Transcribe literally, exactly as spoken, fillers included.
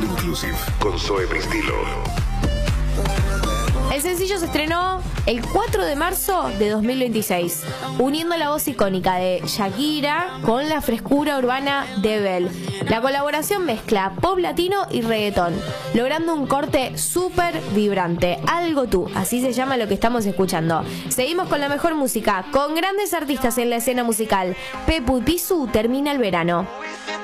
All Inclusive con Zoe Pristilo. El sencillo se estrenó el cuatro de marzo de dos mil veintiséis, uniendo la voz icónica de Shakira con la frescura urbana de Bell. La colaboración mezcla pop latino y reggaetón, logrando un corte súper vibrante. Algo tú, así se llama lo que estamos escuchando. Seguimos con la mejor música, con grandes artistas en la escena musical. Pepu y Pisu termina el verano.